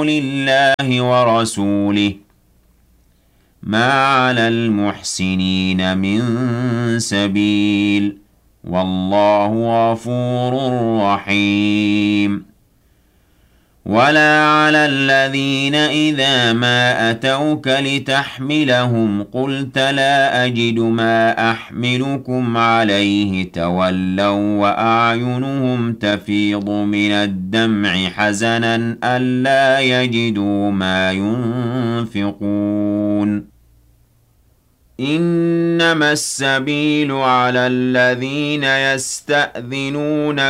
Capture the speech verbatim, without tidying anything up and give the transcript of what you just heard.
لله ورسوله ما على المحسنين من سبيل والله غفور رحيم ولا على الذين إذا ما أتوك لتحملهم قلت لا أجد ما أحملكم عليه تولوا وأعينهم تفيض من الدمع حزنا ألا يجدوا ما ينفقون إنما السبيل على الذين يستأذنون